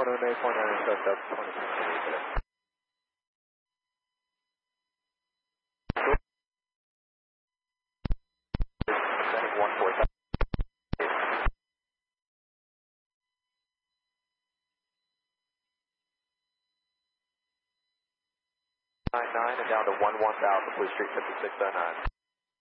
intercept up 26. Descending 140. 99 and down to 11,000, please street 5609.